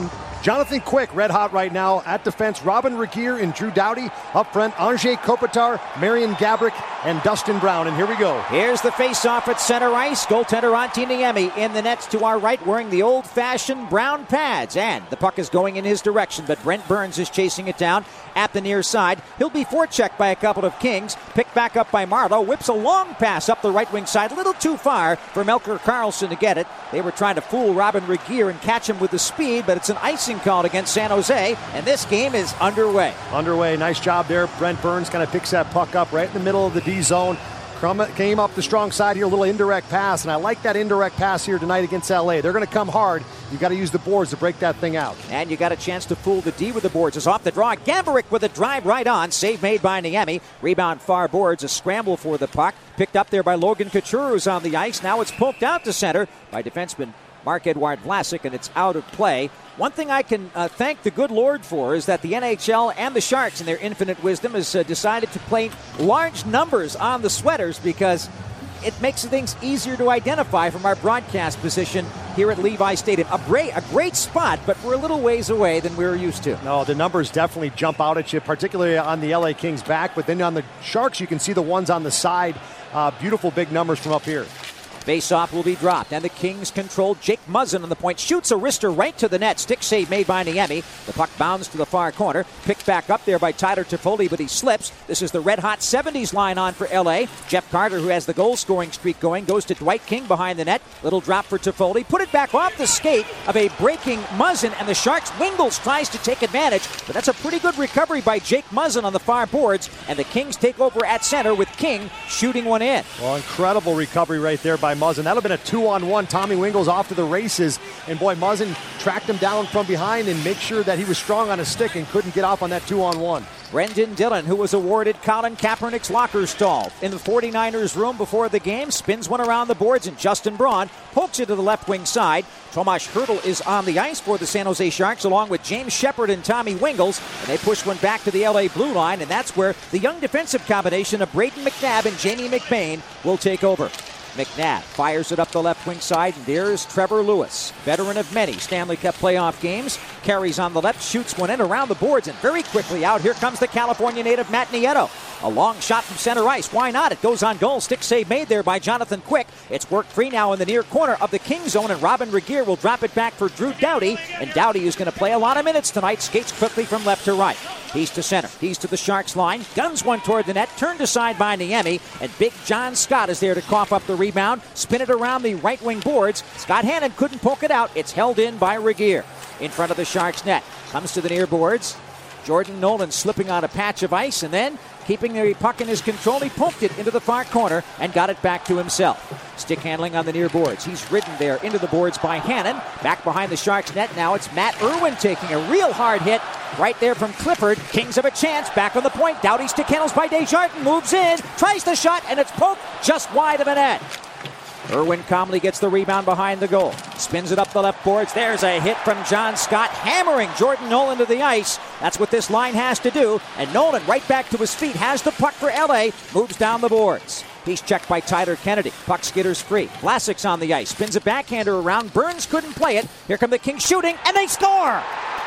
Jonathan Quick, red hot right now at defense. Robin Regeer and Drew Doughty. Up front, Anže Kopitar, Marian Gaborik, and Dustin Brown. And here we go. Here's the face-off at center ice. Goaltender Antti Niemi in the nets to our right, wearing the old-fashioned brown pads. And the puck is going in his direction, but Brent Burns is chasing it down at the near side. He'll be forechecked by a couple of Kings. Picked back up by Marlowe. Whips a long pass up the right wing side. A little too far for Melker Karlsson to get it. They were trying to fool Robin Regeer and catch him with the speed, but it's an icing called against San Jose, and this game is underway. Underway. Nice job there. Brent Burns kind of picks that puck up right in the middle of the D zone. Came up the strong side here, a little indirect pass, and I like that indirect pass here tonight against L A. They're going to come hard. You got to use the boards to break that thing out. And you got a chance to fool the D with the boards. It's off the draw. Gaborik with a drive right on. Save made by Niemi. Rebound far boards. A scramble for the puck. Picked up there by Logan Couture, who's on the ice. Now it's poked out to center by defenseman Marc-Edouard Vlasic, and it's out of play. One thing I can uh, thank the good Lord for is that the N H L and the Sharks, in their infinite wisdom, has uh, decided to play large numbers on the sweaters because it makes things easier to identify from our broadcast position here at Levi Stadium. A great, a great spot, but we're a little ways away than we were used to. No, the numbers definitely jump out at you, particularly on the L A Kings back, but then on the Sharks, you can see the ones on the side. Uh, beautiful big numbers from up here. Face-off will be dropped, and the Kings control. Jake Muzzin on the point. Shoots a wrister right to the net. Stick save made by Niemi. The puck bounds to the far corner. Picked back up there by Tyler Toffoli, but he slips. This is the red-hot seventies line on for L A. Jeff Carter, who has the goal-scoring streak going, goes to Dwight King behind the net. Little drop for Toffoli. Put it back off the skate of a breaking Muzzin, and the Sharks' Wingles tries to take advantage, but that's a pretty good recovery by Jake Muzzin on the far boards, and the Kings take over at center with King shooting one in. Well, incredible recovery right there by Muzzin. That would have been a two-on-one. Tommy Wingles off to the races. And boy, Muzzin tracked him down from behind and make sure that he was strong on his stick and couldn't get off on that two-on-one. Brendan Dillon, who was awarded Colin Kaepernick's locker stall in the 49ers room before the game, spins one around the boards, and Justin Braun pokes it to the left wing side. Tomas Hertl is on the ice for the San Jose Sharks, along with James Shepard and Tommy Wingles, and they push one back to the L A blue line, and that's where the young defensive combination of Braden McNabb and Jamie McBain will take over. McNabb fires it up the left wing side, and there's Trevor Lewis, veteran of many Stanley Cup playoff games. Carries on the left, shoots one in around the boards, and very quickly out here comes the California native Matt Nieto. A long shot from center ice. Why not? It goes on goal. Stick save made there by Jonathan Quick. It's worked free now in the near corner of the King zone, and Robin Regeer will drop it back for Drew Doughty. And Doughty is going to play a lot of minutes tonight. Skates quickly from left to right. He's to center. He's to the Sharks line. Guns one toward the net. Turned aside by Niemi. And big John Scott is there to cough up the rebound. Spin it around the right wing boards. Scott Hannon couldn't poke it out. It's held in by Regeer. In front of the Sharks net. Comes to the near boards. Jordan Nolan slipping on a patch of ice, and then keeping the puck in his control, he poked it into the far corner and got it back to himself. Stick handling on the near boards. He's ridden there into the boards by Hannon. Back behind the Sharks net now, it's Matt Irwin taking a real hard hit right there from Clifford. Kings have a chance. Back on the point. Doughty stick handles by Desjardins. Moves in. Tries the shot, and it's poked just wide of the net. Irwin calmly gets the rebound behind the goal. Spins it up the left boards. There's a hit from John Scott, hammering Jordan Nolan to the ice. That's what this line has to do. And Nolan right back to his feet. Has the puck for L A. Moves down the boards. He's checked by Tyler Kennedy. Puck skitters free. Vlasic's on the ice. Spins a backhander around. Burns couldn't play it. Here come the Kings shooting, and they score!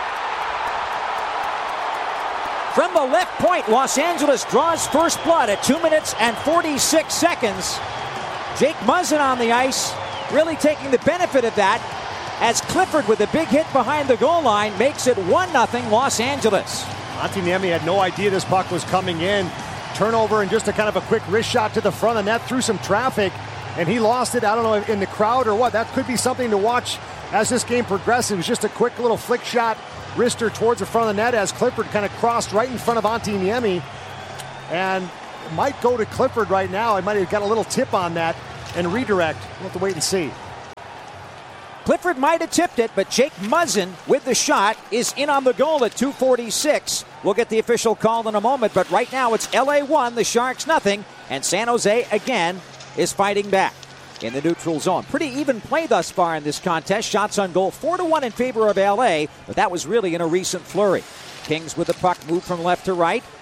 From the left point, Los Angeles draws first blood at two minutes and forty-six seconds. Jake Muzzin on the ice, really taking the benefit of that, as Clifford with a big hit behind the goal line makes it one nothing Los Angeles. Antti Niemi had no idea this puck was coming in. Turnover and just a kind of a quick wrist shot to the front of the net through some traffic, and he lost it. I don't know if in the crowd or what. That could be something to watch as this game progresses. It was just a quick little flick shot, wrister towards the front of the net as Clifford kind of crossed right in front of Antti Niemi. And might go to Clifford right now. I might have got a little tip on that and redirect. We'll have to wait and see. Clifford might have tipped it, but Jake Muzzin with the shot is in on the goal at two forty-six. We'll get the official call in a moment, but right now it's L A one, the Sharks nothing, and San Jose again is fighting back in the neutral zone. Pretty even play thus far in this contest. Shots on goal four to one in favor of L A, but that was really in a recent flurry. Kings with the puck, move from left to right.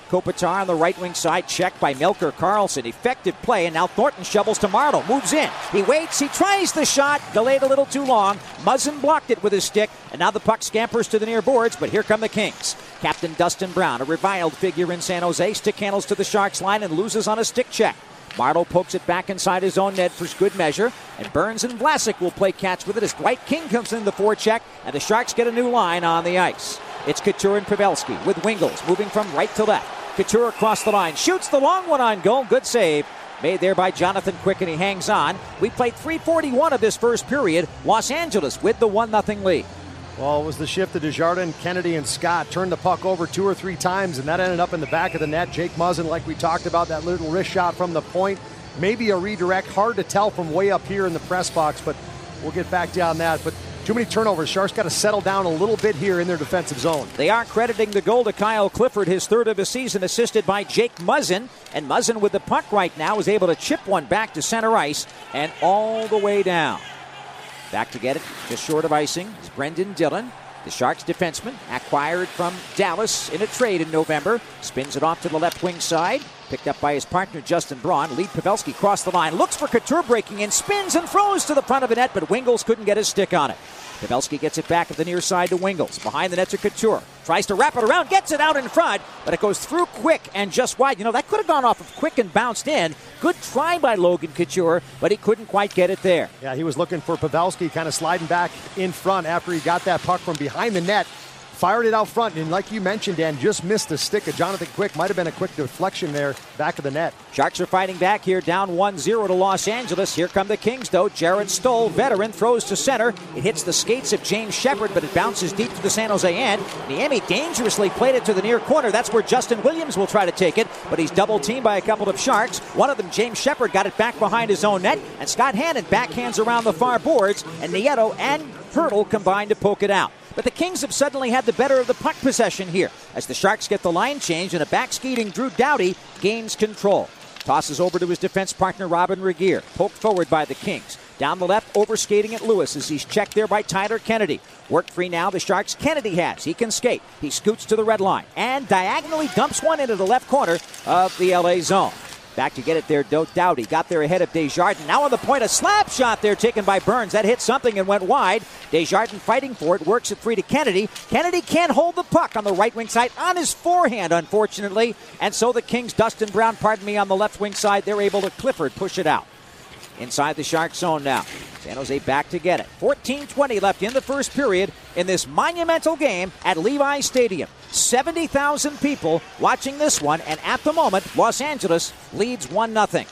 Kopitar on the right wing side, checked by Melker Karlsson. Effective play, and now Thornton shovels to Marleau. Moves in. He waits. He tries the shot. Delayed a little too long. Muzzin blocked it with his stick, and now the puck scampers to the near boards, but here come the Kings. Captain Dustin Brown, a reviled figure in San Jose, stick handles to the Sharks line and loses on a stick check. Marleau pokes it back inside his own net for good measure, and Burns and Vlasic will play catch with it as Dwight King comes in the forecheck, and the Sharks get a new line on the ice. It's Couture and Pavelski with Wingels moving from right to left. Couture across the line, shoots the long one on goal. Good save. Made there by Jonathan Quick, and he hangs on. We played three forty-one of this first period. Los Angeles with the one nothing lead. Well, it was the shift to Desjardins, Kennedy, and Scott. Turned the puck over two or three times, and that ended up in the back of the net. Jake Muzzin, like we talked about, that little wrist shot from the point. Maybe a redirect. Hard to tell from way up here in the press box, but we'll get back down that. But too many turnovers. Sharks got to settle down a little bit here in their defensive zone. They are crediting the goal to Kyle Clifford, his third of the season, assisted by Jake Muzzin. And Muzzin with the puck right now is able to chip one back to center ice and all the way down. Back to get it, just short of icing, is Brendan Dillon. The Sharks defenseman, acquired from Dallas in a trade in November, spins it off to the left wing side. Picked up by his partner, Justin Braun. Lead Pavelski across the line. Looks for Couture breaking in. Spins and throws to the front of the net, but Wingels couldn't get his stick on it. Pavelski gets it back at the near side to Wingels. Behind the net to Couture. Tries to wrap it around. Gets it out in front, but it goes through Quick and just wide. You know, that could have gone off of Quick and bounced in. Good try by Logan Couture, but he couldn't quite get it there. Yeah, he was looking for Pavelski, kind of sliding back in front after he got that puck from behind the net. Fired it out front, and like you mentioned, Dan, just missed the stick of Jonathan Quick. Might have been a quick deflection there, back of the net. Sharks are fighting back here, down one zero to Los Angeles. Here come the Kings, though. Jared Stoll, veteran, throws to center. It hits the skates of James Shepard, but it bounces deep to the San Jose end. Niemi dangerously played it to the near corner. That's where Justin Williams will try to take it, but he's double-teamed by a couple of Sharks. One of them, James Shepard, got it back behind his own net, and Scott Hannon backhands around the far boards, and Nieto and Hurdle combined to poke it out. But the Kings have suddenly had the better of the puck possession here as the Sharks get the line change and a back-skating Drew Doughty gains control. Tosses over to his defense partner Robin Regeer. Poked forward by the Kings. Down the left, overskating at Lewis as he's checked there by Tyler Kennedy. Work free now, the Sharks. Kennedy has. He can skate. He scoots to the red line and diagonally dumps one into the left corner of the L A zone. Back to get it there, Doughty got there ahead of Desjardins. Now on the point, a slap shot there taken by Burns. That hit something and went wide. Desjardins fighting for it, works it free to Kennedy. Kennedy can't hold the puck on the right wing side on his forehand, unfortunately. And so the Kings, Dustin Brown, pardon me, on the left wing side, they're able to Clifford push it out. Inside the Sharks zone now. San Jose back to get it. fourteen twenty left in the first period in this monumental game at Levi Stadium. seventy thousand people watching this one, and at the moment, Los Angeles leads one nothing.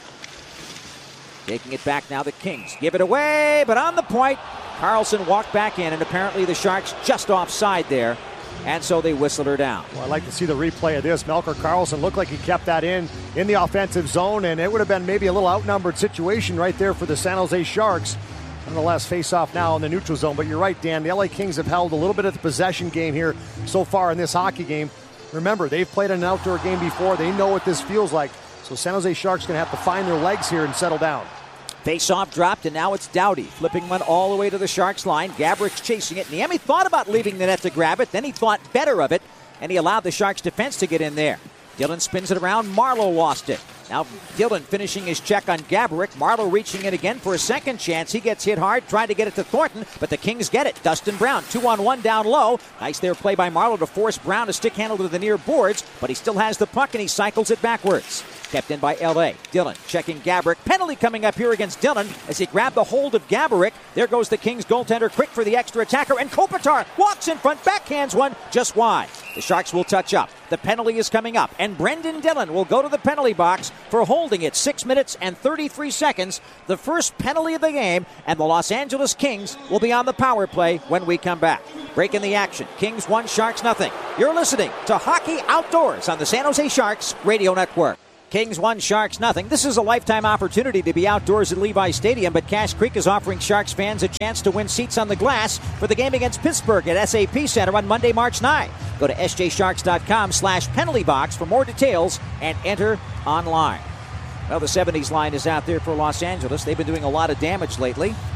Taking it back now, the Kings give it away, but on the point, Karlsson walked back in, and apparently the Sharks just offside there, and so they whistled her down. Well, I'd like to see the replay of this. Melker Karlsson looked like he kept that in in the offensive zone, and it would have been maybe a little outnumbered situation right there for the San Jose Sharks. Nonetheless, face-off now in the neutral zone. But you're right, Dan. The L A Kings have held a little bit of the possession game here so far in this hockey game. Remember, they've played an outdoor game before. They know what this feels like. So San Jose Sharks going to have to find their legs here and settle down. Face-off dropped, and now it's Doughty. Flipping one all the way to the Sharks line. Gabrick's chasing it. Niemi thought about leaving the net to grab it. Then he thought better of it, and he allowed the Sharks defense to get in there. Dillon spins it around. Marleau lost it. Now Dillon finishing his check on Gaborik. Marleau reaching it again for a second chance. He gets hit hard, trying to get it to Thornton, but the Kings get it. Dustin Brown, two on one down low. Nice there play by Marleau to force Brown to stick handle to the near boards, but he still has the puck and he cycles it backwards. Kept in by L A. Dillon checking Gaborik. Penalty coming up here against Dillon as he grabbed the hold of Gaborik. There goes the Kings goaltender quick for the extra attacker, and Kopitar walks in front, backhands one just wide. The Sharks will touch up. The penalty is coming up, and Brendan Dillon will go to the penalty box for holding it six minutes and thirty-three seconds. The first penalty of the game, and the Los Angeles Kings will be on the power play when we come back. Breaking the action. Kings one, Sharks nothing. You're listening to Hockey Outdoors on the San Jose Sharks Radio Network. Kings one, Sharks nothing. This is a lifetime opportunity to be outdoors at Levi Stadium, but Cache Creek is offering Sharks fans a chance to win seats on the glass for the game against Pittsburgh at S A P Center on Monday, March ninth. Go to S J Sharks dot com slash penalty box for more details and enter online. Well, the seventies line is out there for Los Angeles. They've been doing a lot of damage lately.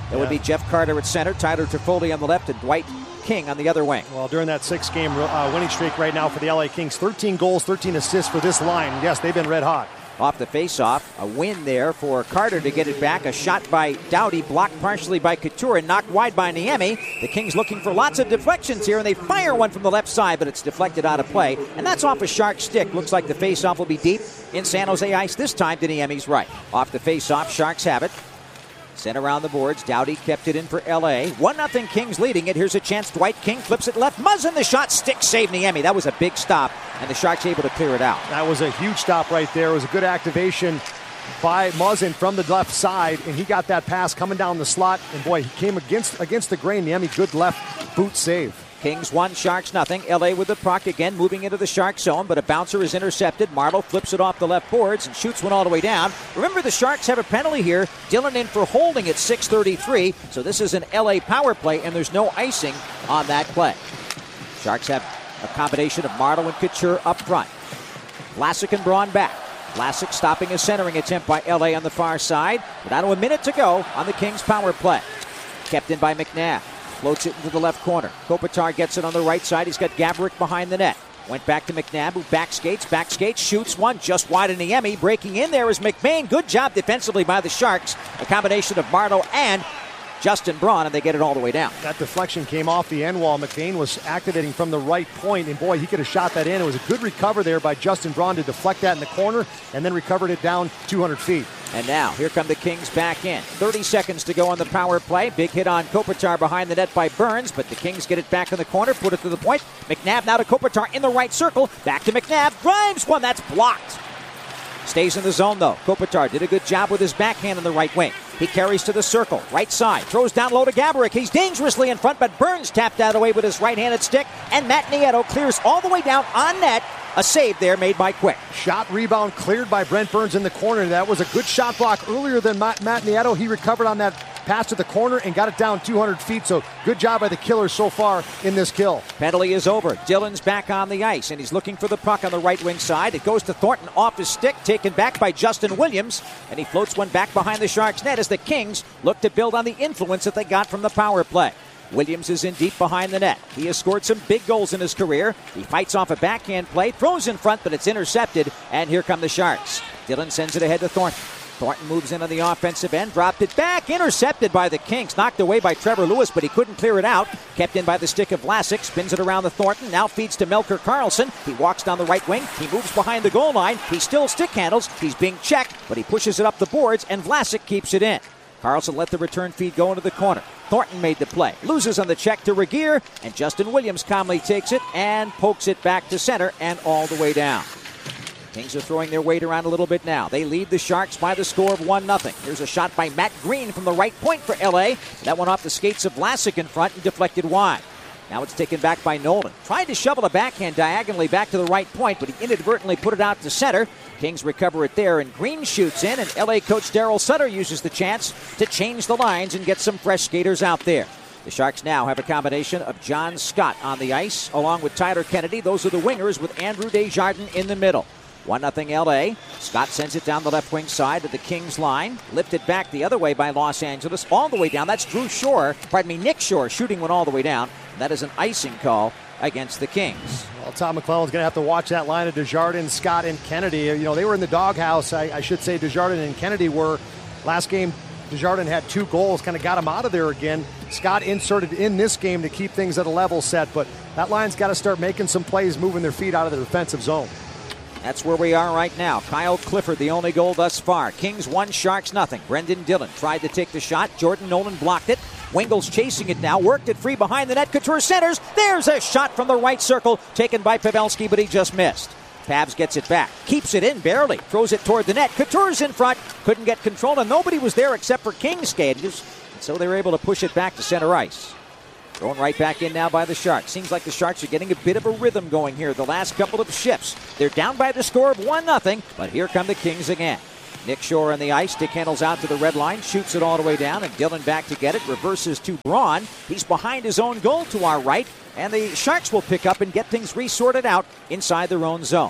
It would be Jeff Carter at center, Tyler Toffoli on the left, and Dwight King on the other wing. Well, during that six-game uh, winning streak right now for the L A Kings, thirteen goals, thirteen assists for this line. Yes, they've been red hot. Off the face-off, a win there for Carter to get it back. A shot by Doughty, blocked partially by Couture and knocked wide by Niemi. The Kings looking for lots of deflections here, and they fire one from the left side, but it's deflected out of play. And that's off a Shark stick. Looks like the face-off will be deep in San Jose ice this time to Niemi's right. Off the face-off, Sharks have it. Sent around the boards. Doughty kept it in for L A. one nothing Kings leading it. Here's a chance. Dwight King flips it left. Muzzin the shot. Stick save Niemi. That was a big stop, and the Sharks able to clear it out. That was a huge stop right there. It was a good activation by Muzzin from the left side, and he got that pass coming down the slot. And boy, he came against against the grain. Niemi, good left boot save. Kings one, Sharks nothing. L A with the puck again, moving into the Shark zone, but a bouncer is intercepted. Marleau flips it off the left boards and shoots one all the way down. Remember, the Sharks have a penalty here. Dillon in for holding at six thirty-three, so this is an L A power play, and there's no icing on that play. Sharks have a combination of Marleau and Couture up front. Vlasic and Braun back. Vlasic stopping a centering attempt by L A on the far side. Down to a minute to go on the Kings power play. Kept in by McNabb. Floats it into the left corner. Kopitar gets it on the right side. He's got Gaborik behind the net. Went back to McNabb, who back skates, back skates, shoots one just wide of Niemi. Breaking in there is McBain. Good job defensively by the Sharks. A combination of Marleau and Justin Braun, and they get it all the way down. That deflection came off the end wall. McBain was activating from the right point, and boy, he could have shot that in. It was a good recover there by Justin Braun to deflect that in the corner, and then recovered it down two hundred feet. And now, here come the Kings back in. thirty seconds to go on the power play. Big hit on Kopitar behind the net by Burns, but the Kings get it back in the corner, put it to the point. McNabb now to Kopitar in the right circle. Back to McNabb. Grimes one, that's blocked. Stays in the zone, though. Kopitar did a good job with his backhand in the right wing. He carries to the circle, right side, throws down low to Gaborik. He's dangerously in front, but Burns tapped out away with his right-handed stick, and Matt Nieto clears all the way down on net. A save there made by Quick. Shot rebound cleared by Brent Burns in the corner. That was a good shot block earlier than Matt, Matt Nieto. He recovered on that pass to the corner and got it down two hundred feet. So good job by the Killers so far in this kill. Penalty is over. Dillon's back on the ice, and he's looking for the puck on the right wing side. It goes to Thornton off his stick, taken back by Justin Williams, and he floats one back behind the Sharks' net as the Kings look to build on the influence that they got from the power play. Williams is in deep behind the net. He has scored some big goals in his career. He fights off a backhand play, throws in front, but it's intercepted, and here come the Sharks. Dillon sends it ahead to Thornton. Thornton moves in on the offensive end, dropped it back, intercepted by the Kings, knocked away by Trevor Lewis, but he couldn't clear it out. Kept in by the stick of Vlasic, spins it around the Thornton, now feeds to Melker Karlsson. He walks down the right wing, he moves behind the goal line, he still stick handles, he's being checked, but he pushes it up the boards, and Vlasic keeps it in. Karlsson let the return feed go into the corner. Thornton made the play, loses on the check to Regeer, and Justin Williams calmly takes it and pokes it back to center and all the way down. Kings are throwing their weight around a little bit now. They lead the Sharks by the score of one nothing. Here's a shot by Matt Green from the right point for L A. That one off the skates of Vlasic in front and deflected wide. Now it's taken back by Nolan. Tried to shovel a backhand diagonally back to the right point, but he inadvertently put it out to center. Kings recover it there, and Green shoots in, and L A coach Darryl Sutter uses the chance to change the lines and get some fresh skaters out there. The Sharks now have a combination of John Scott on the ice, along with Tyler Kennedy. Those are the wingers with Andrew Desjardins in the middle. one nothing L A. Scott sends it down the left wing side to the Kings line. Lifted back the other way by Los Angeles, all the way down. That's Drew Shore, pardon me, Nick Shore shooting one all the way down. That is an icing call against the Kings. Well, Tom McClellan's going to have to watch that line of Desjardins, Scott, and Kennedy. You know, they were in the doghouse. I, I should say Desjardins and Kennedy were. Last game, Desjardins had two goals, kind of got him out of there again. Scott inserted in this game to keep things at a level set, but that line's got to start making some plays, moving their feet out of the defensive zone. That's where we are right now. Kyle Clifford, the only goal thus far. Kings one, Sharks nothing. Brendan Dillon tried to take the shot. Jordan Nolan blocked it. Wingle's chasing it now. Worked it free behind the net. Couture centers. There's a shot from the right circle. Taken by Pavelski, but he just missed. Pavs gets it back. Keeps it in barely. Throws it toward the net. Couture's in front. Couldn't get control, and nobody was there except for Kings skaters. So they were able to push it back to center ice. Thrown right back in now by the Sharks. Seems like the Sharks are getting a bit of a rhythm going here the last couple of shifts. They're down by the score of one nothing, but here come the Kings again. Nick Shore on the ice. Stick handles out to the red line. Shoots it all the way down, and Dillon back to get it. Reverses to Braun. He's behind his own goal to our right, and the Sharks will pick up and get things resorted out inside their own zone.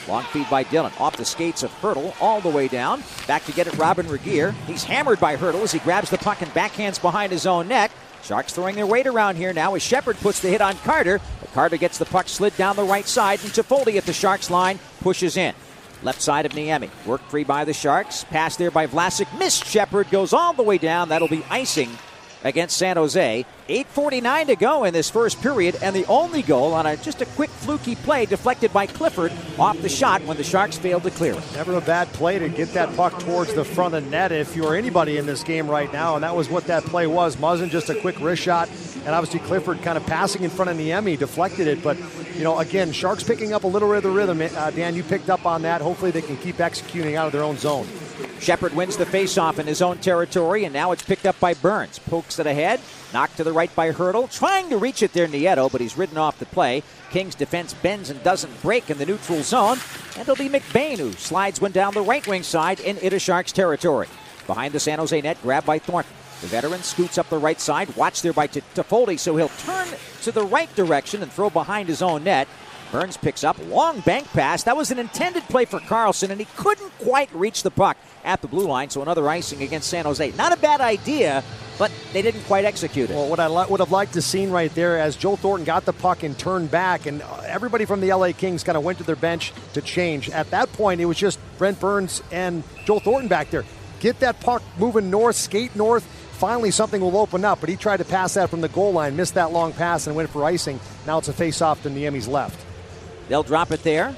Long feed by Dillon. Off the skates of Hertl all the way down. Back to get it, Robin Regeer. He's hammered by Hertl as he grabs the puck and backhands behind his own net. Sharks throwing their weight around here now as Shepard puts the hit on Carter. But Carter gets the puck slid down the right side, and Toffoli at the Sharks line pushes in. Left side of Niemi. Worked free by the Sharks. Pass there by Vlasic. Missed Shepard. Goes all the way down. That'll be icing against San Jose. eight forty-nine to go in this first period, and the only goal on a just a quick fluky play deflected by Clifford off the shot when the Sharks failed to clear it. Never a bad play to get that puck towards the front of net if you're anybody in this game right now, and that was what that play was. Muzzin just a quick wrist shot, and obviously Clifford kind of passing in front of Niemi, deflected it, but you know, again, Sharks picking up a little bit of the rhythm. Uh, Dan, you picked up on that. Hopefully they can keep executing out of their own zone. Shepard wins the faceoff in his own territory, and now it's picked up by Burns. Pokes it ahead, knocked to the right by Hertl, trying to reach it there, Nieto, but he's ridden off the play. Kings defense bends and doesn't break in the neutral zone, and it'll be McBain who slides one down the right wing side and into Sharks territory. Behind the San Jose net, grabbed by Thornton. The veteran scoots up the right side, watched there by Toffoli, so he'll turn to the right direction and throw behind his own net. Burns picks up, long bank pass. That was an intended play for Carlson, and he couldn't quite reach the puck at the blue line, so another icing against San Jose. Not a bad idea, but they didn't quite execute it. Well, what I li- would have liked to seen right there as Joe Thornton got the puck and turned back, and everybody from the L A Kings kind of went to their bench to change. At that point, it was just Brent Burns and Joe Thornton back there. Get that puck moving north, skate north. Finally, something will open up, but he tried to pass that from the goal line, missed that long pass, and went for icing. Now it's a face-off to Niemi's left. They'll drop it there.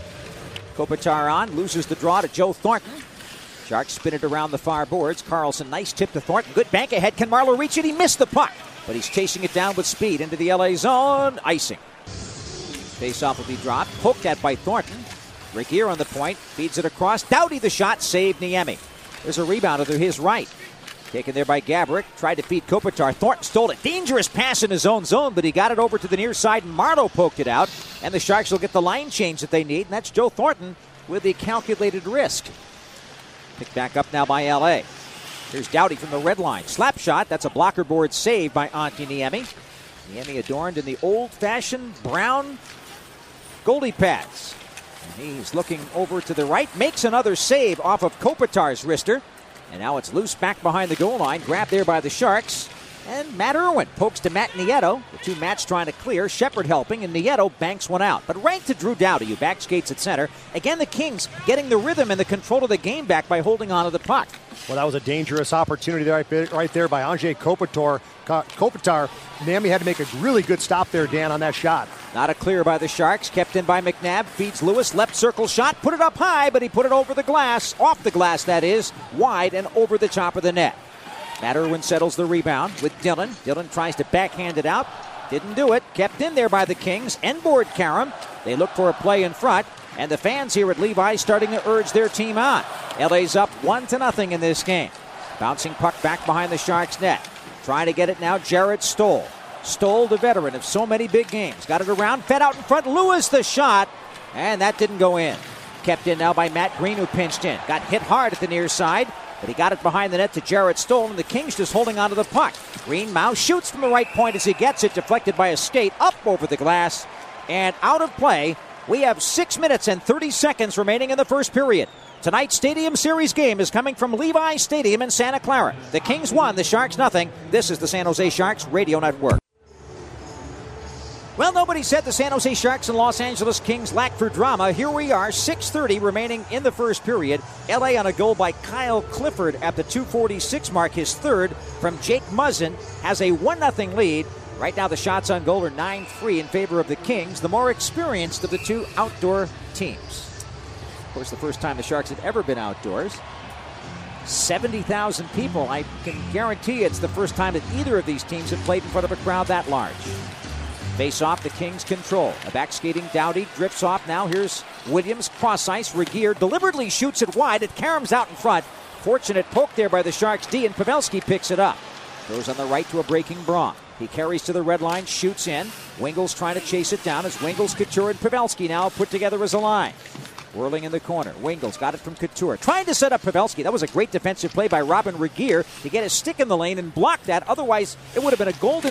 Kopitar on, loses the draw to Joe Thornton. Sharks spin it around the far boards. Carlson, nice tip to Thornton. Good bank ahead. Can Marleau reach it? He missed the puck, but he's chasing it down with speed into the L A zone. Icing. Face-off will be dropped. Poked at by Thornton. Regeer on the point. Feeds it across. Doughty the shot. Saved Niemi. There's a rebound to his right. Taken there by Gaborik. Tried to feed Kopitar. Thornton stole it. Dangerous pass in his own zone, but he got it over to the near side. Marleau poked it out, and the Sharks will get the line change that they need, and that's Joe Thornton with the calculated risk. Picked back up now by L A. Here's Doughty from the red line. Slap shot. That's a blocker board save by Antti Niemi. Niemi adorned in the old-fashioned brown goalie pads. And he's looking over to the right. Makes another save off of Kopitar's wrister. And now it's loose back behind the goal line. Grabbed there by the Sharks. And Matt Irwin pokes to Matt Nieto. The two Matts trying to clear. Shepard helping, and Nieto banks one out. But right to Drew Doughty, who back skates at center. Again, the Kings getting the rhythm and the control of the game back by holding on to the puck. Well, that was a dangerous opportunity right there, right there by Anze Kopitar. Kopitar. Niemi had to make a really good stop there, Dan, on that shot. Not a clear by the Sharks. Kept in by McNabb. Feeds Lewis. Left circle shot. Put it up high, but he put it over the glass. Off the glass, that is. Wide and over the top of the net. Matt Irwin settles the rebound with Dillon. Dillon tries to backhand it out. Didn't do it. Kept in there by the Kings. End-board Karam. They look for a play in front. And the fans here at Levi starting to urge their team on. L A's up one to nothing in this game. Bouncing puck back behind the Sharks' net. Trying to get it now, Jared Stoll. Stoll, the veteran of so many big games. Got it around, fed out in front. Lewis the shot. And that didn't go in. Kept in now by Matt Green, who pinched in. Got hit hard at the near side, but he got it behind the net to Jared Stoll, and the Kings just holding onto the puck. Green Mouse shoots from the right point as he gets it, deflected by a skate up over the glass, and out of play. We have six minutes and thirty seconds remaining in the first period. Tonight's Stadium Series game is coming from Levi Stadium in Santa Clara. The Kings won, the Sharks nothing. This is the San Jose Sharks Radio Network. Well, nobody said the San Jose Sharks and Los Angeles Kings lack for drama. Here we are, six thirty remaining in the first period. L A on a goal by Kyle Clifford at the two forty-six mark, his third from Jake Muzzin, has a one nothing lead. Right now the shots on goal are nine three in favor of the Kings, the more experienced of the two outdoor teams. Of course, the first time the Sharks have ever been outdoors. seventy thousand people. I can guarantee it's the first time that either of these teams have played in front of a crowd that large. Face off, the Kings control. A back skating Doughty drifts off now. Here's Williams, cross ice. Regeer deliberately shoots it wide. It caroms out in front. Fortunate poke there by the Sharks D, and Pavelski picks it up. Goes on the right to a breaking Braun. He carries to the red line, shoots in. Wingels trying to chase it down as Wingels, Couture, and Pavelski now put together as a line. Whirling in the corner. Wingels got it from Couture. Trying to set up Pavelski. That was a great defensive play by Robin Regeer to get his stick in the lane and block that. Otherwise, it would have been a golden